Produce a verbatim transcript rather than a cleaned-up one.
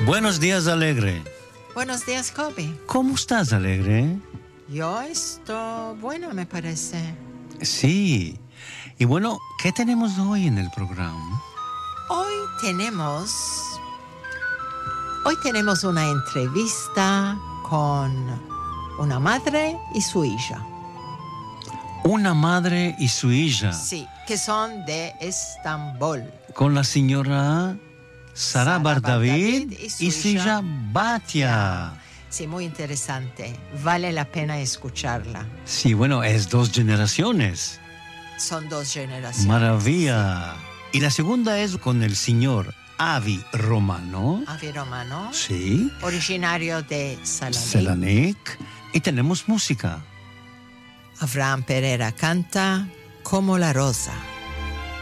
Buenos días, Alegre. Buenos días, Kobe. ¿Cómo estás, Alegre? Yo estoy buena, me parece. Sí. Y bueno, ¿qué tenemos hoy en el programa? Hoy tenemos... Hoy tenemos una entrevista con una madre y su hija. Una madre y su hija. Sí, que son de Estambul. Con la señora Sara, Sara Bardavid Bardavid y su y su hija hija Batia. Sí, muy interesante. Vale la pena escucharla. Sí, bueno, es dos generaciones. Son dos generaciones. Maravilla. Y la segunda es con el señor Avi Romano. Avi Romano. Sí. Originario de Selanik. Selanik. Y tenemos música. Abraham Pereira canta Como la rosa.